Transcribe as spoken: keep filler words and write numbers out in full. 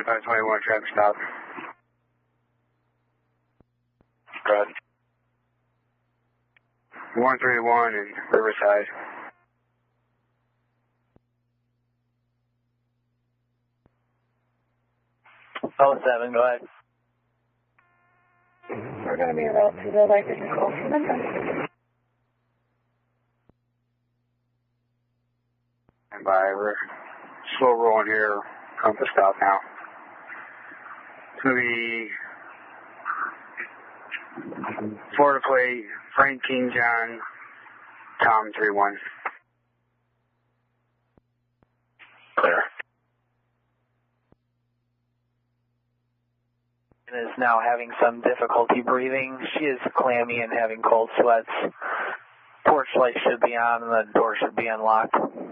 twenty-five twenty-one, traffic stop. Go ahead. one thirty-one in Riverside. oh seven, go ahead. We're going to be about to the Viking Call from Memphis. And by, we're slow rolling here, come to stop now. It's going to be Florida plate, Frank King John, Tom three one. Clear. Is now having some difficulty breathing. She is clammy and having cold sweats. Porch light should be on and the door should be unlocked.